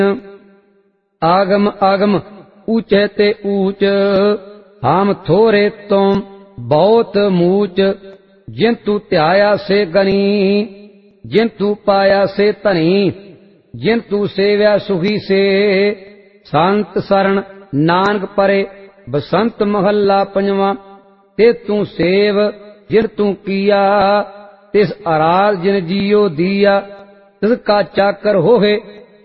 आगम आगम ऊंचे ते ऊंच, हम थोरे तुम बहुत मूच। जिंतु ध्याया से गनी, जिंतु पाया से धनी, जिंतु सेव्या सुखी से। संत शरण नानक परे बसंत महला पंजवा। ते तू सेव जिन तू किया, तिस आराध जिन जियो दिया। तिसका चाकर होवे